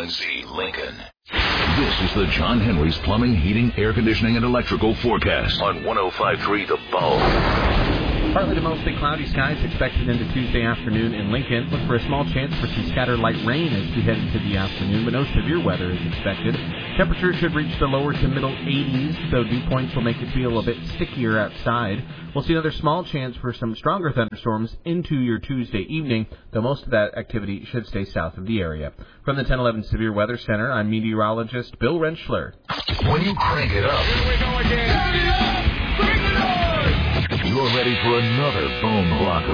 1011C Lincoln. This is the John Henry's Plumbing, Heating, Air Conditioning, and Electrical forecast on 105.3 The Bulb. Partly to mostly cloudy skies expected into Tuesday afternoon in Lincoln. Look for a small chance for some scattered light rain as we head into the afternoon, but no severe weather is expected. Temperatures should reach the lower to middle 80s, though dew points will make it feel a bit stickier outside. We'll see another small chance for some stronger thunderstorms into your Tuesday evening, though most of that activity should stay south of the area. From the 1011 Severe Weather Center, I'm meteorologist Bill Rentschler. When you crank it up, here we go again. Turn it up! Bring it on! You're ready for another boom block